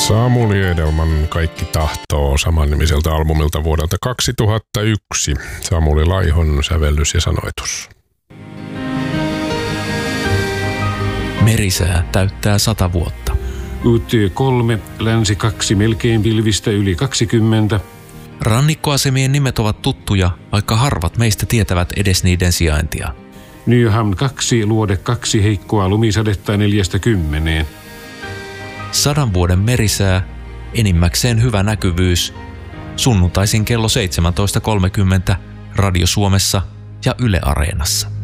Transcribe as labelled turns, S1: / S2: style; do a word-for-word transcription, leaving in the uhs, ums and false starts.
S1: Samuli Edelman Kaikki tahtoo samannimiseltä albumilta vuodelta kaksituhattayksi. Samuli Laihon sävellys ja sanoitus.
S2: Merisää täyttää sata vuotta.
S3: U T kolme, länsi kaksi, melkein pilvistä yli kaksikymmentä.
S2: Rannikkoasemien nimet ovat tuttuja, vaikka harvat meistä tietävät edes niiden sijaintia.
S3: Nyhamn kaksi, luode kaksi, heikkoa lumisadetta neljästä kymmeneen.
S2: Sadan vuoden merisää, enimmäkseen hyvä näkyvyys. Sunnuntaisin kello seitsemäntoista kolmekymmentä Radio Suomessa ja Yle Areenassa.